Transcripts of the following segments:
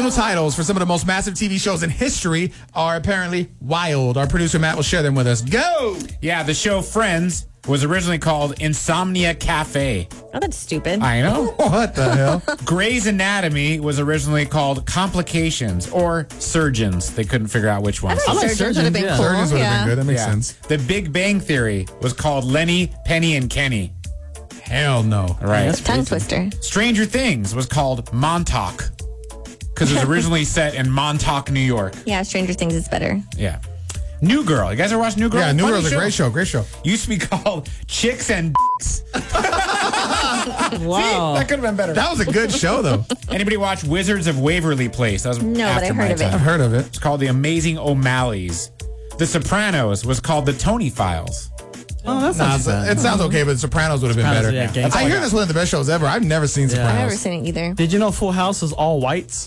original titles for some of the most massive TV shows in history are apparently wild. Our producer Matt will share them with us. Go! Yeah, the show Friends was originally called Insomnia Cafe. Oh, that's stupid. I know. What the hell? Grey's Anatomy was originally called Complications or Surgeons. They couldn't figure out which one. I like Surgeons would have been cool. Surgeons would have been good. That makes sense. The Big Bang Theory was called Lenny, Penny, and Kenny. Hell no. Right. Tongue twister. Stranger Things was called Montauk because it was originally set in Montauk, New York. Yeah, Stranger Things is better. Yeah. New Girl. You guys ever watched New Girl? Yeah, New Funny Girl's a great show. Great show. Used to be called Chicks and Dicks. Wow. That could have been better. That was a good show, though. Anybody watch Wizards of Waverly Place? That was No, but after I've my heard of it. time. I've heard of it. It's called The Amazing O'Malleys. The Sopranos was called The Tony Files. Oh, that's Nah, not too bad. it sounds okay, but Sopranos would have been Sopranos, better. yeah, gangster. I hear that's one of the best shows ever. I've never seen I've Sopranos. never seen it either. Did you know Full House is all whites?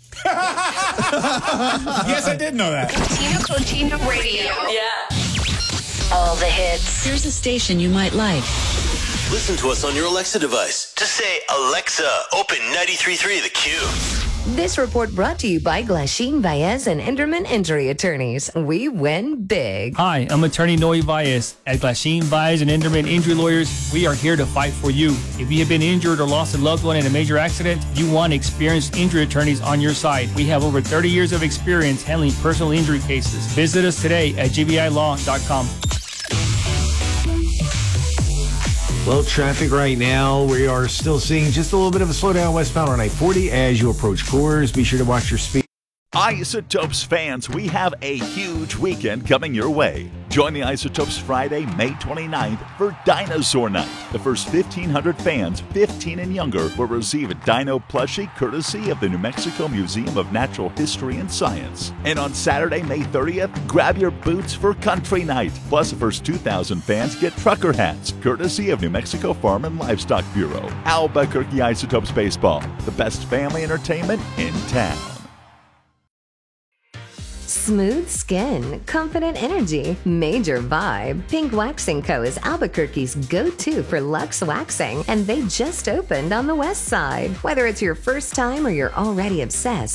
Yes, I did know that. Tina Cotina Radio. Yeah. All the hits. Here's a station you might like. Listen to us on your Alexa device. Just say, Alexa, open 93.3 The Q. This report brought to you by Glasheen Baez and Enderman Injury Attorneys. We win big. Hi, I'm attorney Noe Baez. At Glasheen Baez and Enderman Injury Lawyers, we are here to fight for you. If you have been injured or lost a loved one in a major accident, you want experienced injury attorneys on your side. We have over 30 years of experience handling personal injury cases. Visit us today at gbilaw.com. Well, traffic right now, we are still seeing just a little bit of a slowdown westbound on I-40 as you approach Coors. Be sure to watch your speed. Isotopes fans, we have a huge weekend coming your way. Join the Isotopes Friday, May 29th for Dinosaur Night. The first 1,500 fans, 15 and younger, will receive a dino plushie courtesy of the New Mexico Museum of Natural History and Science. And on Saturday, May 30th, grab your boots for Country Night. Plus, the first 2,000 fans get trucker hats, courtesy of New Mexico Farm and Livestock Bureau. Albuquerque Isotopes Baseball, the best family entertainment in town. Smooth skin, confident energy, major vibe. Pink Waxing Co. is Albuquerque's go-to for luxe waxing, and they just opened on the west side. Whether it's your first time or you're already obsessed,